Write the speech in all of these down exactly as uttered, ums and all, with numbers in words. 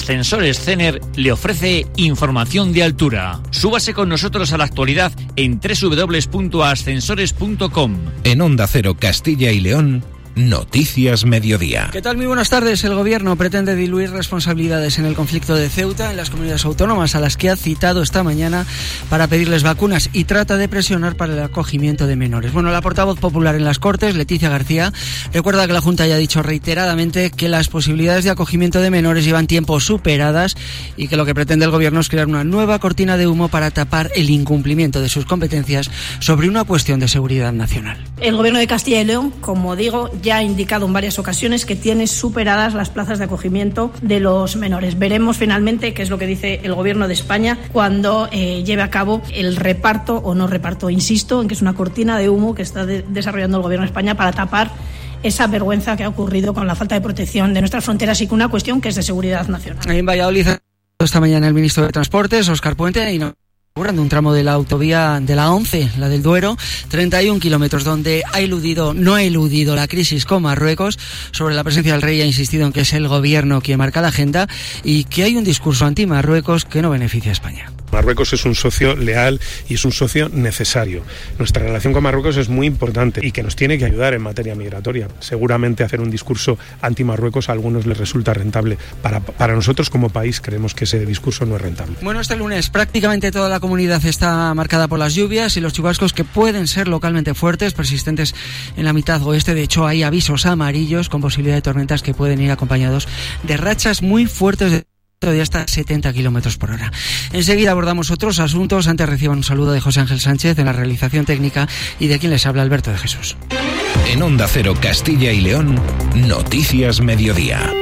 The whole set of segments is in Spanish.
Ascensores Cener le ofrece información de altura. Súbase con nosotros a la actualidad en doble u doble u doble u punto ascensores punto com. En Onda Cero Castilla y León, Noticias Mediodía. ¿Qué tal? Muy buenas tardes. El Gobierno pretende diluir responsabilidades en el conflicto de Ceuta en las comunidades autónomas a las que ha citado esta mañana para pedirles vacunas y trata de presionar para el acogimiento de menores. Bueno, la portavoz popular en las Cortes, Leticia García, recuerda que la Junta ya ha dicho reiteradamente que las posibilidades de acogimiento de menores llevan tiempo superadas y que lo que pretende el Gobierno es crear una nueva cortina de humo para tapar el incumplimiento de sus competencias sobre una cuestión de seguridad nacional. El Gobierno de Castilla y León, como digo, ya ha indicado en varias ocasiones que tiene superadas las plazas de acogimiento de los menores. Veremos finalmente qué es lo que dice el Gobierno de España cuando eh, lleve a cabo el reparto o no reparto. Insisto en que es una cortina de humo que está de- desarrollando el Gobierno de España para tapar esa vergüenza que ha ocurrido con la falta de protección de nuestras fronteras y con una cuestión que es de seguridad nacional. En Valladolid esta mañana el ministro de Transportes, Óscar Puente, y no de un tramo de la autovía de la once, la del Duero, treinta y un kilómetros, donde ha eludido, no ha eludido la crisis con Marruecos. Sobre la presencia del rey ha insistido en que es el Gobierno quien marca la agenda y que hay un discurso anti-Marruecos que no beneficia a España. Marruecos es un socio leal y es un socio necesario. Nuestra relación con Marruecos es muy importante y que nos tiene que ayudar en materia migratoria. Seguramente hacer un discurso anti-Marruecos a algunos les resulta rentable. Para, para nosotros como país creemos que ese discurso no es rentable. Bueno, este lunes prácticamente toda la comunidad está marcada por las lluvias y los chubascos que pueden ser localmente fuertes, persistentes en la mitad oeste. De hecho, hay avisos amarillos con posibilidad de tormentas que pueden ir acompañados de rachas muy fuertes de de hasta setenta kilómetros por hora. Enseguida abordamos otros asuntos. Antes reciban un saludo de José Ángel Sánchez en la realización técnica y de quien les habla, Alberto de Jesús. En Onda Cero Castilla y León, Noticias Mediodía.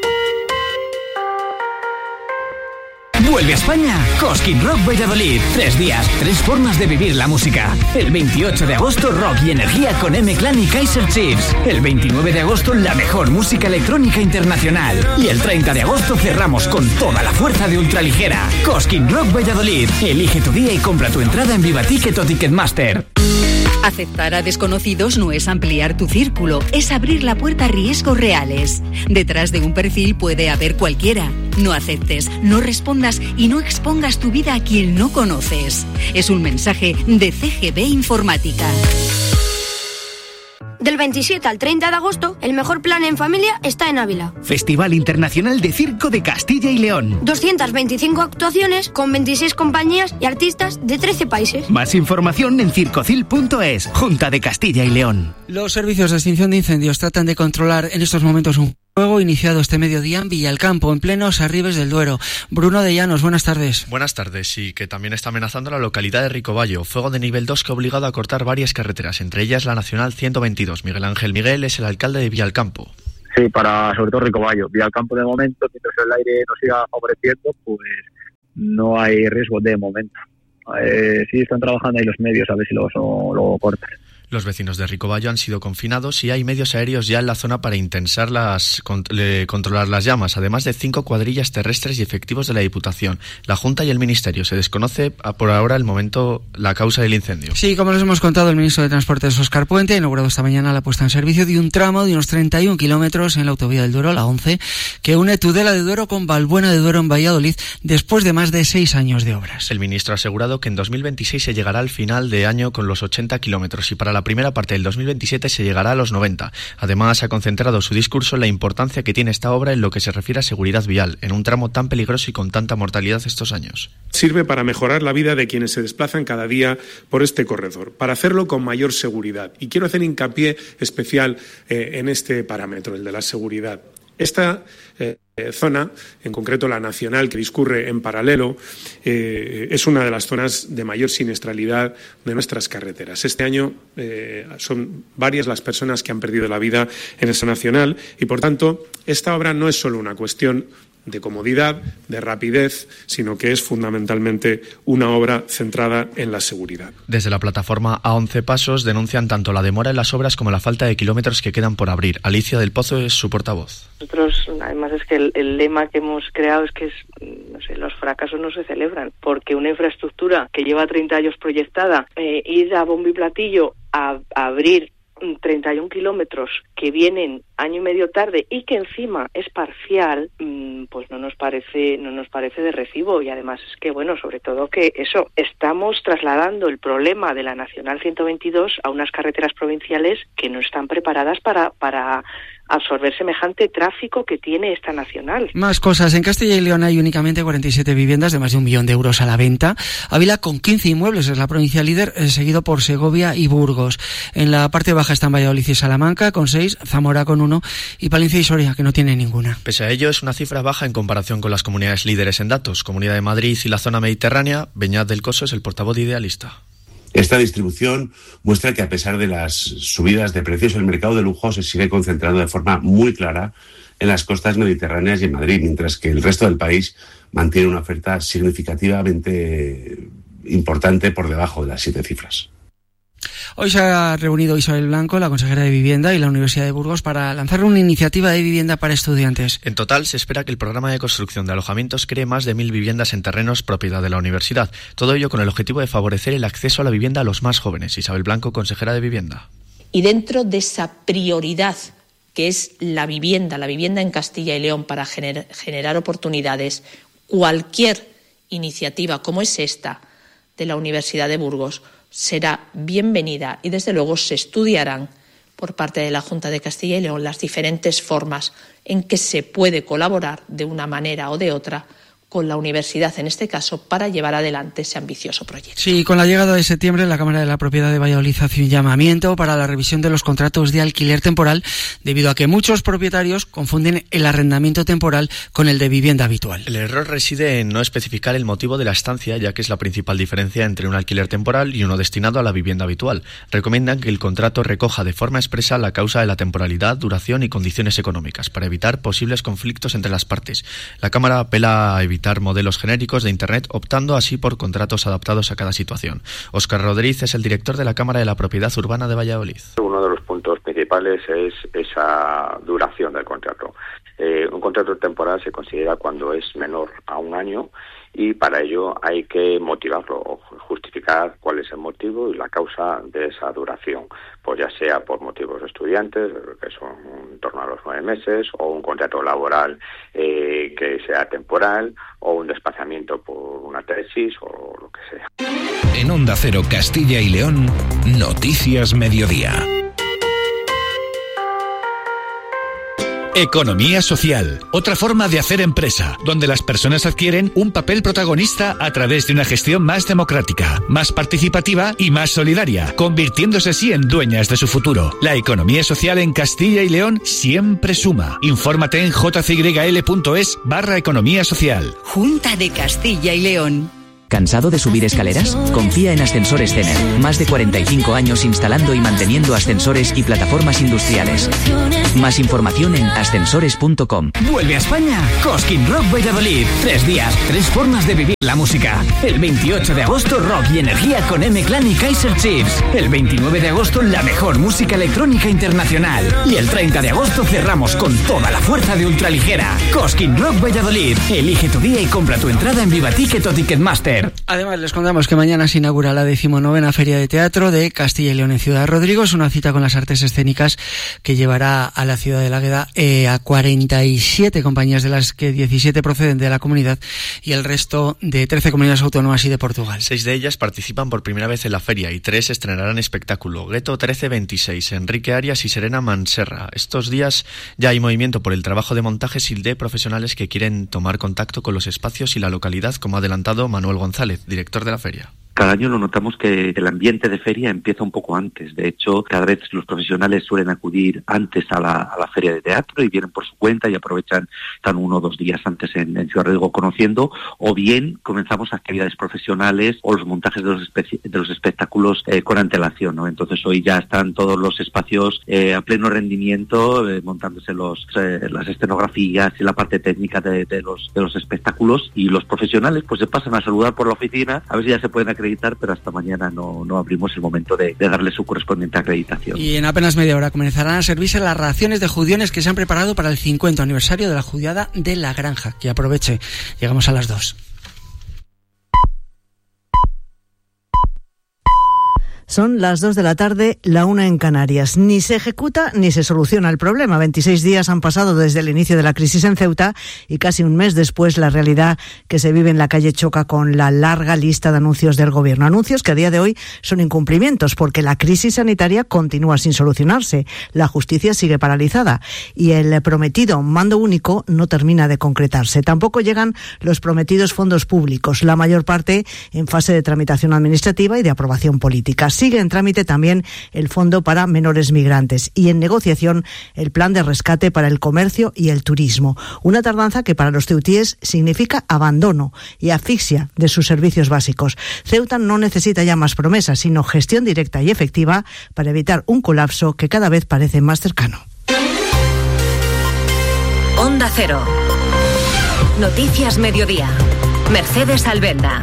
Vuelve a España Cosquín Rock Valladolid. Tres días, tres formas de vivir la música. El veintiocho de agosto, rock y energía con M-Clan y Kaiser Chiefs. El veintinueve de agosto, la mejor música electrónica internacional. Y el treinta de agosto cerramos con toda la fuerza de ultraligera. Cosquín Rock Valladolid. Elige tu día y compra tu entrada en Viva Ticket o Ticketmaster. Aceptar a desconocidos no es ampliar tu círculo, es abrir la puerta a riesgos reales. Detrás de un perfil puede haber cualquiera. No aceptes, no respondas y no expongas tu vida a quien no conoces. Es un mensaje de C G B Informática. Del veintisiete al treinta de agosto, el mejor plan en familia está en Ávila. Festival Internacional de Circo de Castilla y León. doscientas veinticinco actuaciones con veintiséis compañías y artistas de trece países. Más información en circocil punto es, Junta de Castilla y León. Los servicios de extinción de incendios tratan de controlar en estos momentos un fuego iniciado este mediodía en Villalcampo, en plenos arribes del Duero. Bruno de Llanos, buenas tardes. Buenas tardes, y que también está amenazando la localidad de Ricoballo. Fuego de nivel dos que ha obligado a cortar varias carreteras, entre ellas la Nacional ciento veintidós. Miguel Ángel Miguel es el alcalde de Villalcampo. Sí, para sobre todo Ricoballo. Villalcampo de momento, mientras el aire nos siga favoreciendo, pues no hay riesgo de momento. Eh, sí están trabajando ahí los medios a ver si lo, lo cortan. Los vecinos de Ricoballo han sido confinados y hay medios aéreos ya en la zona para intentar las, cont- le, controlar las llamas, además de cinco cuadrillas terrestres y efectivos de la Diputación, la Junta y el Ministerio. Se desconoce por ahora el momento la causa del incendio. Sí, como les hemos contado, el ministro de Transportes, Óscar Puente, ha inaugurado esta mañana la puesta en servicio de un tramo de unos treinta y un kilómetros en la autovía del Duero, la once, que une Tudela de Duero con Valbuena de Duero en Valladolid, después de más de seis años de obras. El ministro ha asegurado que en dos mil veintiséis se llegará al final de año con los ochenta kilómetros y para la primera parte del dos mil veintisiete se llegará a los noventa. Además, ha concentrado su discurso en la importancia que tiene esta obra en lo que se refiere a seguridad vial, en un tramo tan peligroso y con tanta mortalidad estos años. Sirve para mejorar la vida de quienes se desplazan cada día por este corredor, para hacerlo con mayor seguridad. Y quiero hacer hincapié especial eh, en este parámetro, el de la seguridad. Esta eh, zona, en concreto la nacional que discurre en paralelo, eh, es una de las zonas de mayor siniestralidad de nuestras carreteras. Este año eh, son varias las personas que han perdido la vida en esa nacional y, por tanto, esta obra no es solo una cuestión de comodidad, de rapidez, sino que es fundamentalmente una obra centrada en la seguridad. Desde la plataforma A once Pasos denuncian tanto la demora en las obras como la falta de kilómetros que quedan por abrir. Alicia del Pozo es su portavoz. Nosotros, además, es que el, el lema que hemos creado es que es, no sé, los fracasos no se celebran, porque una infraestructura que lleva treinta años proyectada, eh, ir a bombo y platillo a, a abrir treinta y un kilómetros que vienen año y medio tarde y que encima es parcial, pues no nos parece no nos parece de recibo. Y además es que, bueno, sobre todo que eso, estamos trasladando el problema de la Nacional ciento veintidós a unas carreteras provinciales que no están preparadas para para absorber semejante tráfico que tiene esta nacional. Más cosas. En Castilla y León hay únicamente cuarenta y siete viviendas de más de un millón de euros a la venta. Ávila con quince inmuebles es la provincia líder, eh, seguido por Segovia y Burgos. En la parte baja están Valladolid y Salamanca con seis, Zamora con uno y Palencia y Soria, que no tiene ninguna. Pese a ello, es una cifra baja en comparación con las comunidades líderes en datos. Comunidad de Madrid y la zona mediterránea. Beñat del Coso es el portavoz de Idealista. Esta distribución muestra que a pesar de las subidas de precios, el mercado de lujo se sigue concentrando de forma muy clara en las costas mediterráneas y en Madrid, mientras que el resto del país mantiene una oferta significativamente importante por debajo de las siete cifras. Hoy se ha reunido Isabel Blanco, la consejera de Vivienda, y la Universidad de Burgos para lanzar una iniciativa de vivienda para estudiantes. En total, se espera que el programa de construcción de alojamientos cree más de mil viviendas en terrenos propiedad de la universidad. Todo ello con el objetivo de favorecer el acceso a la vivienda a los más jóvenes. Isabel Blanco, consejera de Vivienda. Y dentro de esa prioridad que es la vivienda, la vivienda en Castilla y León para gener- generar oportunidades, cualquier iniciativa como es esta de la Universidad de Burgos será bienvenida y desde luego se estudiarán por parte de la Junta de Castilla y León las diferentes formas en que se puede colaborar de una manera o de otra con la universidad, en este caso, para llevar adelante ese ambicioso proyecto. Sí, con la llegada de septiembre, la Cámara de la Propiedad de Valladolid hace un llamamiento para la revisión de los contratos de alquiler temporal, debido a que muchos propietarios confunden el arrendamiento temporal con el de vivienda habitual. El error reside en no especificar el motivo de la estancia, ya que es la principal diferencia entre un alquiler temporal y uno destinado a la vivienda habitual. Recomiendan que el contrato recoja de forma expresa la causa de la temporalidad, duración y condiciones económicas, para evitar posibles conflictos entre las partes. La Cámara apela a evitar modelos genéricos de Internet, optando así por contratos adaptados a cada situación. Óscar Rodríguez es el director de la Cámara de la Propiedad Urbana de Valladolid. Uno de los puntos principales es esa duración del contrato. Eh, un contrato temporal se considera cuando es menor a un año y para ello hay que motivarlo, justificar cuál es el motivo y la causa de esa duración, pues ya sea por motivos de estudiantes, que son en torno a los nueve meses, o un contrato laboral eh, que sea temporal, o un desplazamiento por una tesis o lo que sea. En Onda Cero Castilla y León, Noticias Mediodía. Economía social, otra forma de hacer empresa, donde las personas adquieren un papel protagonista a través de una gestión más democrática, más participativa y más solidaria, convirtiéndose así en dueñas de su futuro. La economía social en Castilla y León siempre suma. Infórmate en jcyl.es barra economía social. Junta de Castilla y León. ¿Cansado de subir escaleras? Confía en Ascensores Cener. Más de cuarenta y cinco años instalando y manteniendo ascensores y plataformas industriales. Más información en ascensores punto com. Vuelve a España Cosquín Rock Valladolid. Tres días, tres formas de vivir la música. El veintiocho de agosto, rock y energía con M-Clan y Kaiser Chiefs. El veintinueve de agosto, la mejor música electrónica internacional. Y el treinta de agosto cerramos con toda la fuerza de ultraligera. Cosquín Rock Valladolid. Elige tu día y compra tu entrada en Viva Ticket o Ticketmaster. Además, les contamos que mañana se inaugura la decimonovena Feria de Teatro de Castilla y León en Ciudad Rodrigo. Es una cita con las artes escénicas que llevará a la ciudad de Águeda eh, a cuarenta y siete compañías, de las que diecisiete proceden de la comunidad y el resto de trece comunidades autónomas y de Portugal. Seis de ellas participan por primera vez en la feria y tres estrenarán espectáculo. Gueto trece veintiséis, Enrique Arias y Serena Manserra. Estos días ya hay movimiento por el trabajo de montajes y de profesionales que quieren tomar contacto con los espacios y la localidad, como ha adelantado Manuel González, director de la feria. Cada año lo notamos que el ambiente de feria empieza un poco antes. De hecho, cada vez los profesionales suelen acudir antes a la, a la feria de teatro y vienen por su cuenta y aprovechan, están uno o dos días antes en, en Ciudad Rodrigo conociendo, o bien comenzamos actividades profesionales o los montajes de los, especi- de los espectáculos eh, con antelación, ¿no? Entonces hoy ya están todos los espacios eh, a pleno rendimiento, eh, montándose los, eh, las escenografías y la parte técnica de, de, los, de los espectáculos, y los profesionales pues se pasan a saludar por la oficina, a ver si ya se pueden acreditar, pero hasta mañana no, no abrimos el momento de, de darle su correspondiente acreditación. Y en apenas media hora comenzarán a servirse las raciones de judiones que se han preparado para el cincuenta aniversario de la judiada de La Granja. Que aproveche. Llegamos a las dos. Son las dos de la tarde, la una en Canarias. Ni se ejecuta ni se soluciona el problema. veintiséis días han pasado desde el inicio de la crisis en Ceuta y casi un mes después la realidad que se vive en la calle choca con la larga lista de anuncios del Gobierno. Anuncios que a día de hoy son incumplimientos porque la crisis sanitaria continúa sin solucionarse. La justicia sigue paralizada y el prometido mando único no termina de concretarse. Tampoco llegan los prometidos fondos públicos, la mayor parte en fase de tramitación administrativa y de aprobación política. Sigue en trámite también el fondo para menores migrantes y en negociación el plan de rescate para el comercio y el turismo. Una tardanza que para los ceutíes significa abandono y asfixia de sus servicios básicos. Ceuta no necesita ya más promesas, sino gestión directa y efectiva para evitar un colapso que cada vez parece más cercano. Onda Cero. Noticias Mediodía. Mercedes Albenda.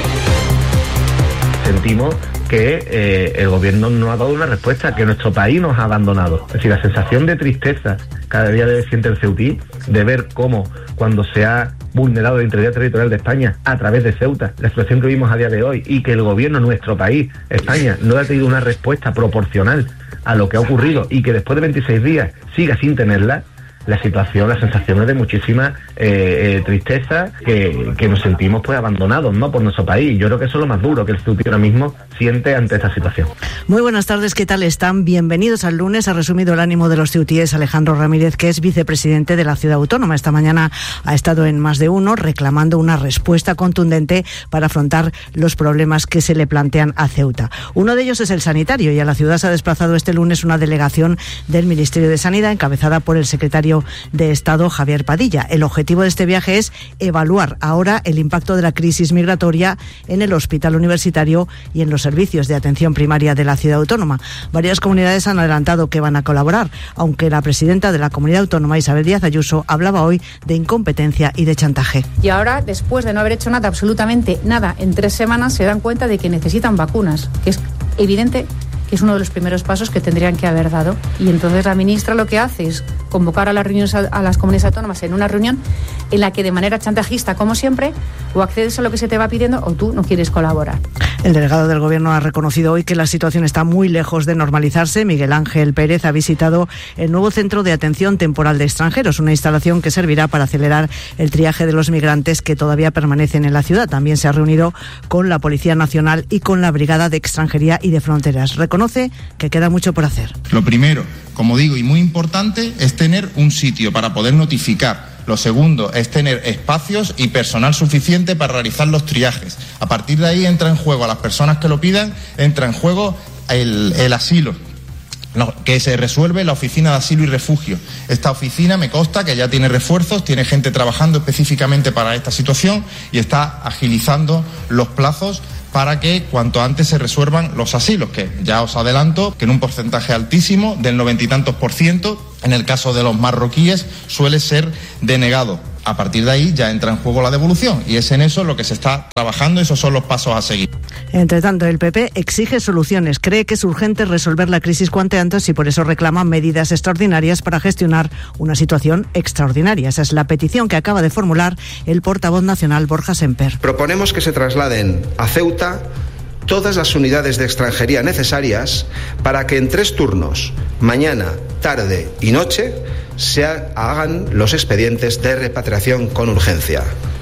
Sentimos que eh, el gobierno no ha dado una respuesta, que nuestro país nos ha abandonado. Es decir, la sensación de tristeza cada día debe siente el ceutí de ver cómo cuando se ha vulnerado la integridad territorial de España a través de Ceuta, la situación que vimos a día de hoy, y que el gobierno, nuestro país, España, no ha tenido una respuesta proporcional a lo que ha ocurrido y que después de veintiséis días siga sin tenerla. La situación, la sensación es de muchísima eh, eh, tristeza, que, que nos sentimos pues abandonados, ¿no?, por nuestro país. Yo creo que eso es lo más duro que el ceutí ahora mismo siente ante esta situación. Muy buenas tardes, ¿qué tal están? Bienvenidos al lunes. Ha resumido el ánimo de los ceutíes Alejandro Ramírez, que es vicepresidente de la Ciudad Autónoma. Esta mañana ha estado en Más de Uno reclamando una respuesta contundente para afrontar los problemas que se le plantean a Ceuta. Uno de ellos es el sanitario, y a la ciudad se ha desplazado este lunes una delegación del Ministerio de Sanidad encabezada por el secretario de Estado Javier Padilla. El objetivo de este viaje es evaluar ahora el impacto de la crisis migratoria en el hospital universitario y en los servicios de atención primaria de la Ciudad Autónoma. Varias comunidades han adelantado que van a colaborar, aunque la presidenta de la comunidad autónoma, Isabel Díaz Ayuso, hablaba hoy de incompetencia y de chantaje. Y ahora, después de no haber hecho nada, absolutamente nada, en tres semanas se dan cuenta de que necesitan vacunas, que es evidente que es uno de los primeros pasos que tendrían que haber dado. Y entonces la ministra lo que hace es convocar a las reuniones a las comunidades autónomas en una reunión en la que de manera chantajista, como siempre, o accedes a lo que se te va pidiendo o tú no quieres colaborar. El delegado del Gobierno ha reconocido hoy que la situación está muy lejos de normalizarse. Miguel Ángel Pérez ha visitado el nuevo Centro de Atención Temporal de Extranjeros, una instalación que servirá para acelerar el triaje de los migrantes que todavía permanecen en la ciudad. También se ha reunido con la Policía Nacional y con la Brigada de Extranjería y de Fronteras. Reconoce que queda mucho por hacer. Lo primero, como digo, y muy importante, es tener un sitio para poder notificar. Lo segundo es tener espacios y personal suficiente para realizar los triajes. A partir de ahí entra en juego, a las personas que lo pidan, entra en juego el, el asilo, no, que se resuelve en la Oficina de Asilo y Refugio. Esta oficina me consta que ya tiene refuerzos, tiene gente trabajando específicamente para esta situación y está agilizando los plazos para que cuanto antes se resuelvan los asilos, que ya os adelanto que en un porcentaje altísimo, del noventa y tantos por ciento, en el caso de los marroquíes, suele ser denegado. A partir de ahí ya entra en juego la devolución y es en eso lo que se está trabajando, esos son los pasos a seguir. Entre tanto, el P P exige soluciones, cree que es urgente resolver la crisis cuanto antes y por eso reclama medidas extraordinarias para gestionar una situación extraordinaria. Esa es la petición que acaba de formular el portavoz nacional Borja Semper. Proponemos que se trasladen a Ceuta todas las unidades de extranjería necesarias para que en tres turnos, mañana, tarde y noche, se hagan los expedientes de repatriación con urgencia.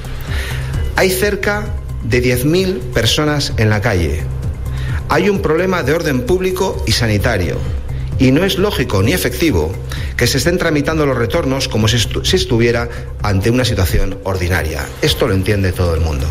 Hay cerca de diez mil personas en la calle. Hay un problema de orden público y sanitario. Y no es lógico ni efectivo que se estén tramitando los retornos como si estu- si estuviera ante una situación ordinaria. Esto lo entiende todo el mundo.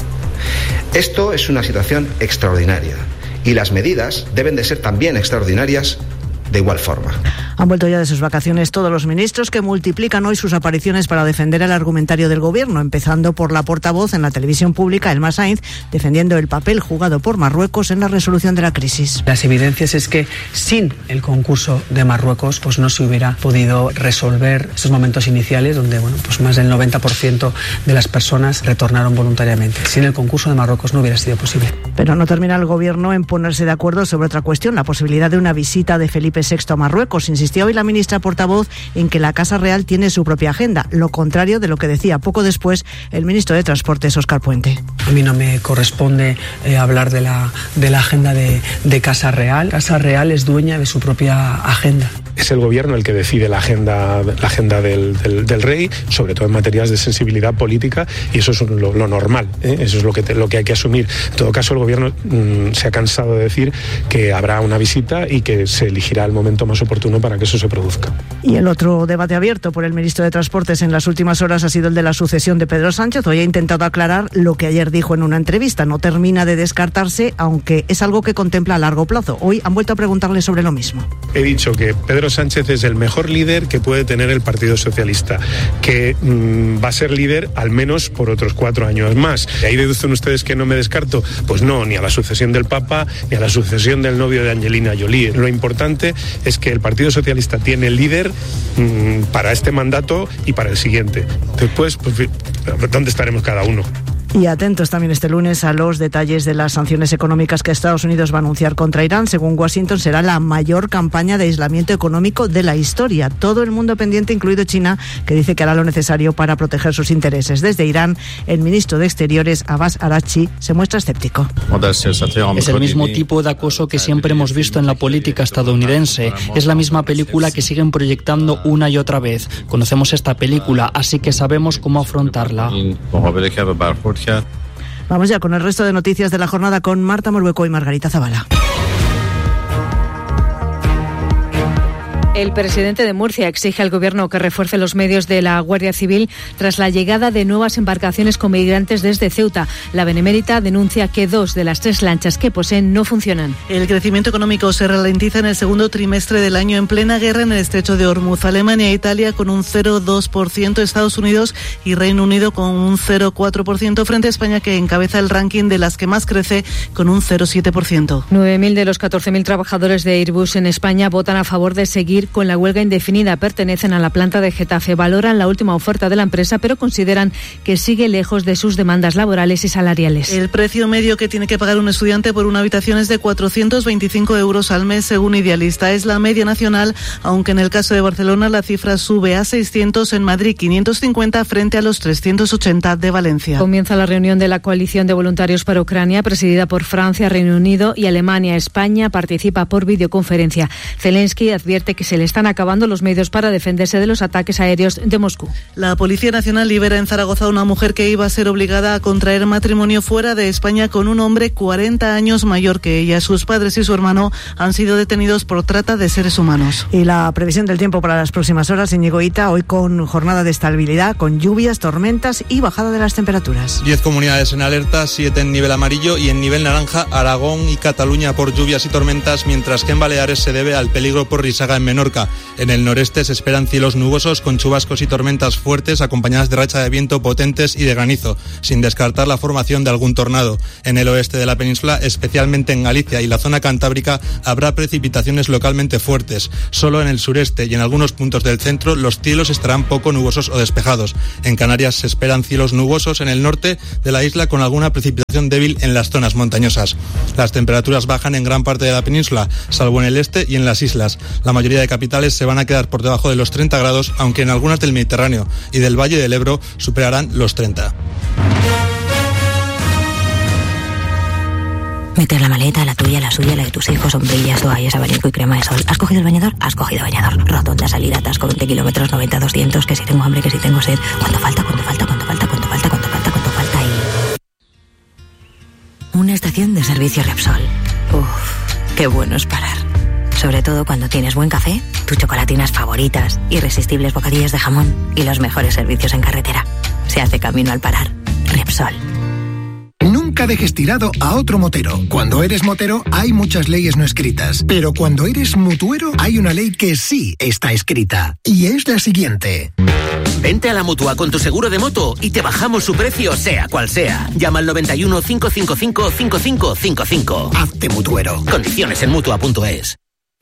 Esto es una situación extraordinaria y las medidas deben de ser también extraordinarias de igual forma. Han vuelto ya de sus vacaciones todos los ministros, que multiplican hoy sus apariciones para defender el argumentario del Gobierno, empezando por la portavoz en la televisión pública, Elma Sainz, defendiendo el papel jugado por Marruecos en la resolución de la crisis. Las evidencias es que sin el concurso de Marruecos pues no se hubiera podido resolver esos momentos iniciales donde bueno, pues más del noventa por ciento de las personas retornaron voluntariamente. Sin el concurso de Marruecos no hubiera sido posible. Pero no termina el Gobierno en ponerse de acuerdo sobre otra cuestión, la posibilidad de una visita de Felipe sexto a Marruecos. Insiste Insistía hoy la ministra portavoz en que la Casa Real tiene su propia agenda, lo contrario de lo que decía poco después el ministro de Transportes, Óscar Puente. A mí no me corresponde eh, hablar de la, de la agenda de, de Casa Real. Casa Real es dueña de su propia agenda. Es el gobierno el que decide la agenda, la agenda del, del, del rey, sobre todo en materias de sensibilidad política, y eso es lo, lo normal, ¿eh? Eso es lo que, te, lo que hay que asumir. En todo caso, el gobierno mmm, se ha cansado de decir que habrá una visita y que se elegirá el momento más oportuno para que eso se produzca. Y el otro debate abierto por el ministro de Transportes en las últimas horas ha sido el de la sucesión de Pedro Sánchez. Hoy ha intentado aclarar lo que ayer dijo en una entrevista. No termina de descartarse, aunque es algo que contempla a largo plazo. Hoy han vuelto a preguntarle sobre lo mismo. He dicho que Pedro Sánchez es el mejor líder que puede tener el Partido Socialista, que mmm, va a ser líder al menos por otros cuatro años más. ¿De ahí deducen ustedes que no me descarto? Pues no, ni a la sucesión del Papa, ni a la sucesión del novio de Angelina Jolie. Lo importante es que el Partido Socialista tiene líder mmm, para este mandato y para el siguiente. Después, pues, ¿dónde estaremos cada uno? Y atentos también este lunes a los detalles de las sanciones económicas que Estados Unidos va a anunciar contra Irán. Según Washington, será la mayor campaña de aislamiento económico de la historia. Todo el mundo pendiente, incluido China, que dice que hará lo necesario para proteger sus intereses. Desde Irán, el ministro de Exteriores, Abbas Araghchi, se muestra escéptico. Es el mismo tipo de acoso que siempre hemos visto en la política estadounidense. Es la misma película que siguen proyectando una y otra vez. Conocemos esta película, así que sabemos cómo afrontarla. Vamos ya con el resto de noticias de la jornada con Marta Morbeco y Margarita Zavala. El presidente de Murcia exige al Gobierno que refuerce los medios de la Guardia Civil tras la llegada de nuevas embarcaciones con migrantes desde Ceuta. La Benemérita denuncia que dos de las tres lanchas que poseen no funcionan. El crecimiento económico se ralentiza en el segundo trimestre del año en plena guerra en el estrecho de Hormuz. Alemania e Italia con un cero coma dos por ciento, Estados Unidos y Reino Unido con un cero coma cuatro por ciento frente a España, que encabeza el ranking de las que más crece con un cero coma siete por ciento. nueve mil de los catorce mil trabajadores de Airbus en España votan a favor de seguir con la huelga indefinida. Pertenecen a la planta de Getafe. Valoran la última oferta de la empresa, pero consideran que sigue lejos de sus demandas laborales y salariales. El precio medio que tiene que pagar un estudiante por una habitación es de cuatrocientos veinticinco euros al mes, según Idealista. Es la media nacional, aunque en el caso de Barcelona la cifra sube a seiscientos, en Madrid quinientos cincuenta frente a los trescientos ochenta de Valencia. Comienza la reunión de la coalición de voluntarios para Ucrania, presidida por Francia, Reino Unido y Alemania. España participa por videoconferencia. Zelensky advierte que se le están acabando los medios para defenderse de los ataques aéreos de Moscú. La Policía Nacional libera en Zaragoza a una mujer que iba a ser obligada a contraer matrimonio fuera de España con un hombre cuarenta años mayor que ella. Sus padres y su hermano han sido detenidos por trata de seres humanos. Y la previsión del tiempo para las próximas horas, Íñigo Hita, hoy con jornada de estabilidad, con lluvias, tormentas y bajada de las temperaturas. Diez comunidades en alerta, siete en nivel amarillo y en nivel naranja Aragón y Cataluña por lluvias y tormentas, mientras que en Baleares se debe al peligro por risaga en Menorca. En el noreste se esperan cielos nubosos con chubascos y tormentas fuertes acompañadas de rachas de viento potentes y de granizo, sin descartar la formación de algún tornado. En el oeste de la península, especialmente en Galicia y la zona cantábrica, habrá precipitaciones localmente fuertes. Solo en el sureste y en algunos puntos del centro los cielos estarán poco nubosos o despejados. En Canarias se esperan cielos nubosos en el norte de la isla con alguna precipitación débil en las zonas montañosas. Las temperaturas bajan en gran parte de la península, salvo en el este y en las islas. La mayoría de capitales se van a quedar por debajo de los treinta grados, aunque en algunas del Mediterráneo y del Valle del Ebro superarán los treinta. Meter la maleta, la tuya, la suya, la de tus hijos, sombrillas, toallas, abanico y crema de sol. ¿Has cogido el bañador? Has cogido bañador. Rotonda, salida, atasco, veinte kilómetros, noventa, doscientos, que si tengo hambre, que si tengo sed. ¿Cuánto falta? ¿Cuánto falta? ¿Cuánto falta? ¿Cuánto falta? ¿Cuánto falta? ¿Cuánto falta? Y... una estación de servicio Repsol. Uf, qué bueno es parar. Sobre todo cuando tienes buen café, tus chocolatinas favoritas, irresistibles bocadillos de jamón y los mejores servicios en carretera. Se hace camino al parar. Repsol. Nunca dejes tirado a otro motero. Cuando eres motero hay muchas leyes no escritas, pero cuando eres mutuero hay una ley que sí está escrita, y es la siguiente. Vente a la Mutua con tu seguro de moto y te bajamos su precio sea cual sea. Llama al noventa y uno, cinco cinco cinco, cinco cinco cinco cinco. Hazte mutuero. Condiciones en mutua punto es.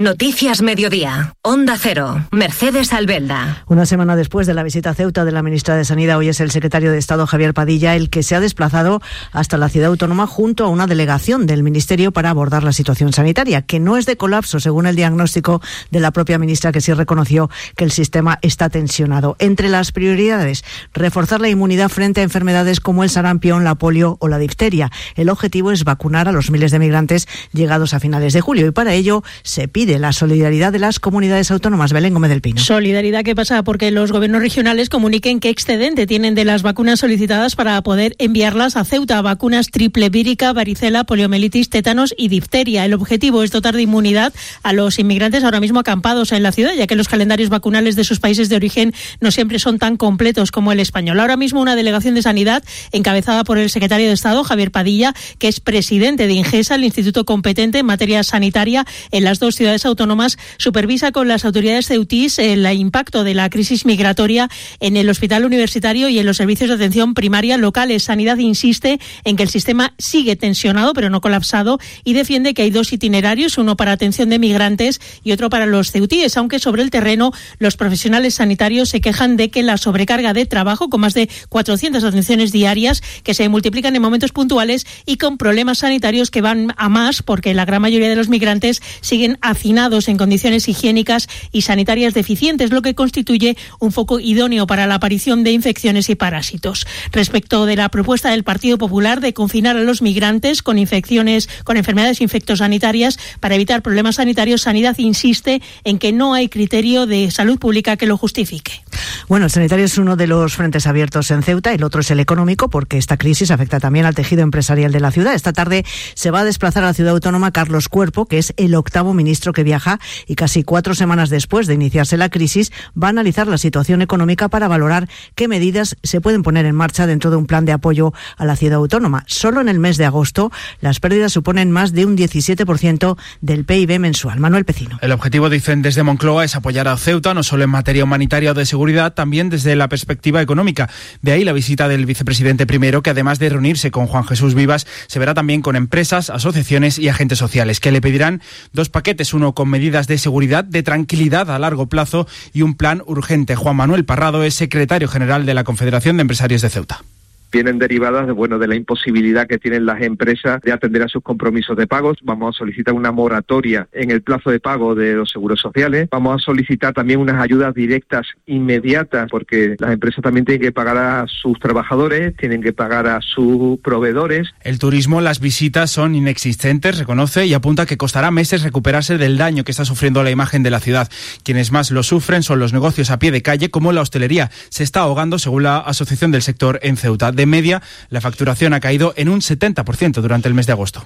Noticias Mediodía. Onda Cero. Mercedes Albelda. Una semana después de la visita a Ceuta de la ministra de Sanidad, hoy es el secretario de Estado, Javier Padilla, el que se ha desplazado hasta la ciudad autónoma junto a una delegación del Ministerio para abordar la situación sanitaria, que no es de colapso, según el diagnóstico de la propia ministra, que sí reconoció que el sistema está tensionado. Entre las prioridades, reforzar la inmunidad frente a enfermedades como el sarampión, la polio o la difteria. El objetivo es vacunar a los miles de migrantes llegados a finales de julio y para ello se pide la solidaridad de las comunidades autónomas. Belén Gómez del Pino. Solidaridad que pasa porque los gobiernos regionales comuniquen qué excedente tienen de las vacunas solicitadas para poder enviarlas a Ceuta. Vacunas triple vírica, varicela, poliomielitis, tétanos y difteria. El objetivo es dotar de inmunidad a los inmigrantes ahora mismo acampados en la ciudad, ya que los calendarios vacunales de sus países de origen no siempre son tan completos como el español. Ahora mismo una delegación de sanidad encabezada por el secretario de Estado, Javier Padilla, que es presidente de Ingesa, el instituto competente en materia sanitaria en las dos ciudades autónomas, supervisa con las autoridades ceutís el impacto de la crisis migratoria en el hospital universitario y en los servicios de atención primaria locales. Sanidad insiste en que el sistema sigue tensionado pero no colapsado y defiende que hay dos itinerarios, uno para atención de migrantes y otro para los ceutíes, aunque sobre el terreno los profesionales sanitarios se quejan de que la sobrecarga de trabajo, con más de cuatrocientas atenciones diarias que se multiplican en momentos puntuales y con problemas sanitarios que van a más porque la gran mayoría de los migrantes siguen hacinados en condiciones higiénicas y sanitarias deficientes, lo que constituye un foco idóneo para la aparición de infecciones y parásitos. Respecto de la propuesta del Partido Popular de confinar a los migrantes con infecciones, con enfermedades infectosanitarias para evitar problemas sanitarios, Sanidad insiste en que no hay criterio de salud pública que lo justifique. Bueno, el sanitario es uno de los frentes abiertos en Ceuta, el otro es el económico, porque esta crisis afecta también al tejido empresarial de la ciudad. Esta tarde se va a desplazar a la ciudad autónoma Carlos Cuerpo, que es el octavo ministro que viaja y casi cuatro semanas después de iniciarse la crisis va a analizar la situación económica para valorar qué medidas se pueden poner en marcha dentro de un plan de apoyo a la ciudad autónoma. Solo en el mes de agosto las pérdidas suponen más de un diecisiete por ciento del P I B mensual. Manuel Pecino. El objetivo, dicen desde Moncloa, es apoyar a Ceuta no solo en materia humanitaria o de seguridad, también desde la perspectiva económica. De ahí la visita del vicepresidente primero, que además de reunirse con Juan Jesús Vivas, se verá también con empresas, asociaciones y agentes sociales, que le pedirán dos paquetes, uno con medidas de seguridad, de tranquilidad a largo plazo y un plan urgente. Juan Manuel Parrado es secretario general de la Confederación de Empresarios de Ceuta. Vienen derivadas de, bueno, de la imposibilidad que tienen las empresas de atender a sus compromisos de pagos. Vamos a solicitar una moratoria en el plazo de pago de los seguros sociales. Vamos a solicitar también unas ayudas directas inmediatas, porque las empresas también tienen que pagar a sus trabajadores, tienen que pagar a sus proveedores. El turismo, las visitas son inexistentes, reconoce, y apunta que costará meses recuperarse del daño que está sufriendo la imagen de la ciudad. Quienes más lo sufren son los negocios a pie de calle, como la hostelería. Se está ahogando, según la Asociación del Sector en Ceuta. De media, la facturación ha caído en un setenta por ciento durante el mes de agosto.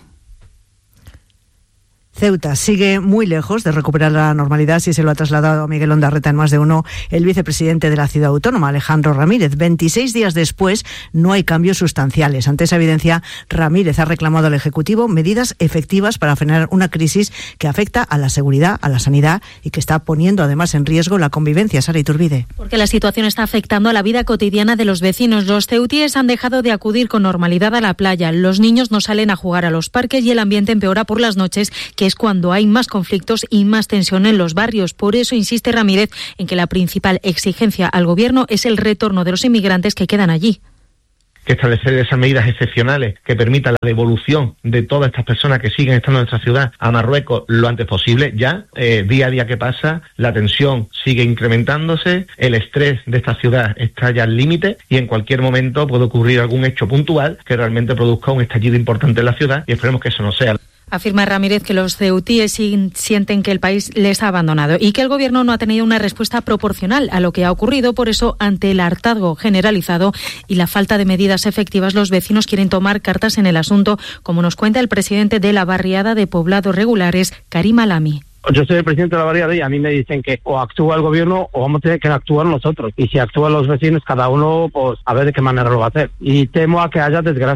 Ceuta sigue muy lejos de recuperar la normalidad, si se lo ha trasladado a Miguel Ondarreta en más de uno el vicepresidente de la ciudad autónoma, Alejandro Ramírez. veintiséis días después no hay cambios sustanciales. Ante esa evidencia, Ramírez ha reclamado al Ejecutivo medidas efectivas para frenar una crisis que afecta a la seguridad, a la sanidad y que está poniendo además en riesgo la convivencia. Sara Iturbide. Porque la situación está afectando a la vida cotidiana de los vecinos. Los ceutíes han dejado de acudir con normalidad a la playa. Los niños no salen a jugar a los parques y el ambiente empeora por las noches, que es cuando hay más conflictos y más tensión en los barrios. Por eso insiste Ramírez en que la principal exigencia al Gobierno es el retorno de los inmigrantes que quedan allí. Que establecer esas medidas excepcionales que permitan la devolución de todas estas personas que siguen estando en nuestra ciudad a Marruecos lo antes posible. Ya, eh, día a día que pasa, la tensión sigue incrementándose, el estrés de esta ciudad está ya al límite y en cualquier momento puede ocurrir algún hecho puntual que realmente produzca un estallido importante en la ciudad y esperemos que eso no sea. Afirma Ramírez que los ceutíes sienten que el país les ha abandonado y que el Gobierno no ha tenido una respuesta proporcional a lo que ha ocurrido. Por eso, ante el hartazgo generalizado y la falta de medidas efectivas, los vecinos quieren tomar cartas en el asunto, como nos cuenta el presidente de la barriada de Poblados Regulares, Karim Alami. Yo soy el presidente de la barriada y a mí me dicen que o actúa el Gobierno o vamos a tener que actuar nosotros. Y si actúan los vecinos, cada uno, pues a ver de qué manera lo va a hacer. Y temo a que haya desgracia.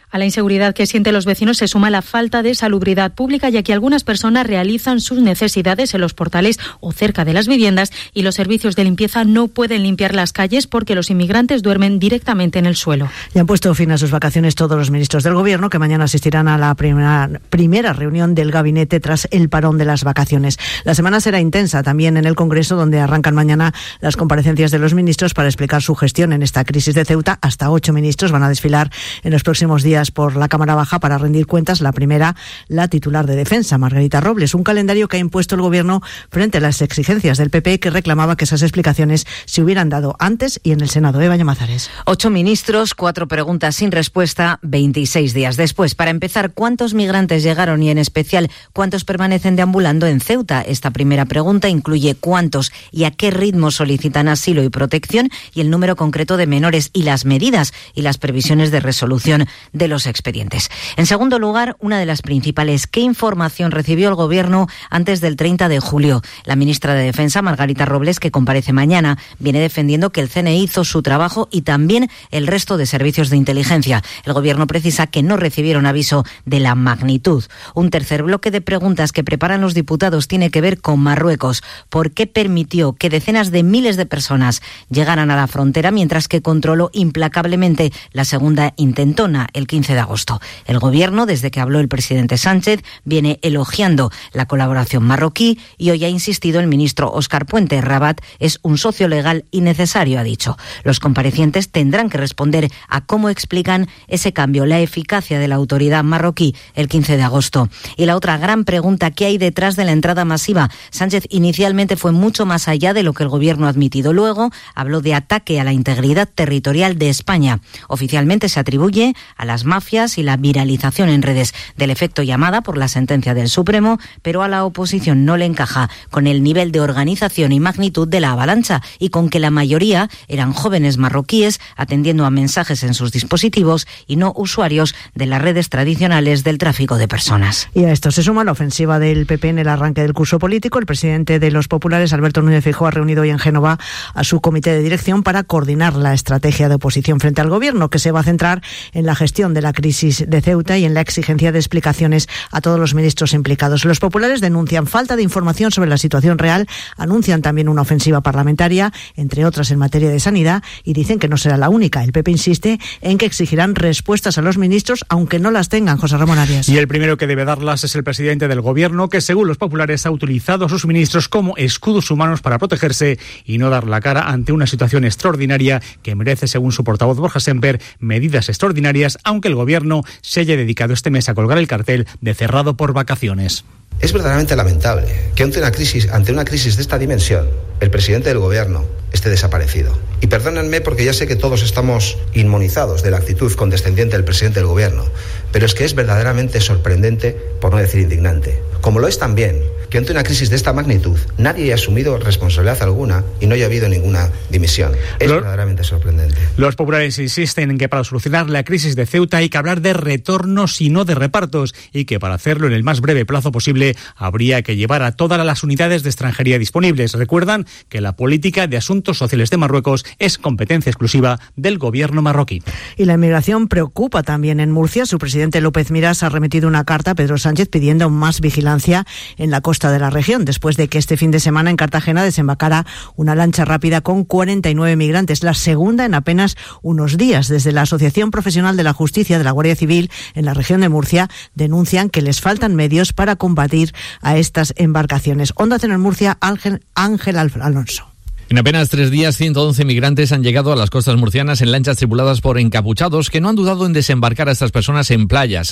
A la inseguridad que sienten los vecinos se suma la falta de salubridad pública, ya que algunas personas realizan sus necesidades en los portales o cerca de las viviendas y los servicios de limpieza no pueden limpiar las calles porque los inmigrantes duermen directamente en el suelo. Ya han puesto fin a sus vacaciones todos los ministros del Gobierno, que mañana asistirán a la primera, primera reunión del gabinete tras el parón de las vacaciones. La semana será intensa también en el Congreso, donde arrancan mañana las comparecencias de los ministros para explicar su gestión en esta crisis de Ceuta. Hasta ocho ministros van a desfilar en los próximos días por la Cámara Baja para rendir cuentas. La primera, la titular de Defensa, Margarita Robles. Un calendario que ha impuesto el Gobierno frente a las exigencias del P P, que reclamaba que esas explicaciones se hubieran dado antes y en el Senado. Eva Llamazares. Ocho ministros, cuatro preguntas sin respuesta, veintiséis días después. Para empezar, ¿cuántos migrantes llegaron y, en especial, cuántos permanecen deambulando en Ceuta? Esta primera pregunta incluye cuántos y a qué ritmo solicitan asilo y protección, y el número concreto de menores y las medidas y las previsiones de resolución de los expedientes. En segundo lugar, una de las principales, ¿qué información recibió el Gobierno antes del treinta de julio? La ministra de Defensa, Margarita Robles, que comparece mañana, viene defendiendo que el C N I hizo su trabajo y también el resto de servicios de inteligencia. El Gobierno precisa que no recibieron aviso de la magnitud. Un tercer bloque de preguntas que preparan los diputados tiene que ver con Marruecos. ¿Por qué permitió que decenas de miles de personas llegaran a la frontera mientras que controló implacablemente la segunda intentona el quince de agosto? El Gobierno, desde que habló el presidente Sánchez, viene elogiando la colaboración marroquí y hoy ha insistido el ministro Óscar Puente. Rabat es un socio legal y necesario, ha dicho. Los comparecientes tendrán que responder a cómo explican ese cambio, la eficacia de la autoridad marroquí el quince de agosto. Y la otra gran pregunta, ¿qué hay detrás de la entrada masiva? Sánchez inicialmente fue mucho más allá de lo que el Gobierno ha admitido. Luego habló de ataque a la integridad territorial de España. Oficialmente se atribuye a las mafias y la viralización en redes del efecto llamada por la sentencia del Supremo, pero a la oposición no le encaja con el nivel de organización y magnitud de la avalancha y con que la mayoría eran jóvenes marroquíes atendiendo a mensajes en sus dispositivos y no usuarios de las redes tradicionales del tráfico de personas. Y a esto se suma la ofensiva del P P en el arranque del curso político. El presidente de los populares, Alberto Núñez Feijóo, ha reunido hoy en Génova a su comité de dirección para coordinar la estrategia de oposición frente al Gobierno, que se va a centrar en la gestión de la crisis de Ceuta y en la exigencia de explicaciones a todos los ministros implicados. Los populares denuncian falta de información sobre la situación real, anuncian también una ofensiva parlamentaria, entre otras en materia de sanidad, y dicen que no será la única. El P P insiste en que exigirán respuestas a los ministros, aunque no las tengan. José Ramón Arias. Y el primero que debe darlas es el presidente del Gobierno, que según los populares ha utilizado a sus ministros como escudos humanos para protegerse y no dar la cara ante una situación extraordinaria que merece, según su portavoz Borja Semper, medidas extraordinarias, aunque el Gobierno se haya dedicado este mes a colgar el cartel de cerrado por vacaciones. Es verdaderamente lamentable que ante una crisis, ante una crisis de esta dimensión, el presidente del Gobierno esté desaparecido. Y perdónenme porque ya sé que todos estamos inmunizados de la actitud condescendiente del presidente del Gobierno, pero es que es verdaderamente sorprendente, por no decir indignante. Como lo es también que ante una crisis de esta magnitud nadie haya asumido responsabilidad alguna y no haya habido ninguna dimisión. Es los, verdaderamente sorprendente. Los populares insisten en que para solucionar la crisis de Ceuta hay que hablar de retornos y no de repartos, y que para hacerlo en el más breve plazo posible habría que llevar a todas las unidades de extranjería disponibles. Recuerdan que la política de asuntos sociales de Marruecos es competencia exclusiva del Gobierno marroquí. Y la inmigración preocupa también en Murcia. Su presidente López Miras ha remitido una carta a Pedro Sánchez pidiendo más vigilancia en la costa de la región, después de que este fin de semana en Cartagena desembarcara una lancha rápida con cuarenta y nueve migrantes, la segunda en apenas unos días. Desde la Asociación Profesional de la Justicia de la Guardia Civil en la región de Murcia denuncian que les faltan medios para combatir a estas embarcaciones. Onda Cero en Murcia, Ángel, Ángel Alonso. En apenas tres días, ciento once migrantes han llegado a las costas murcianas en lanchas tripuladas por encapuchados que no han dudado en desembarcar a estas personas en playas.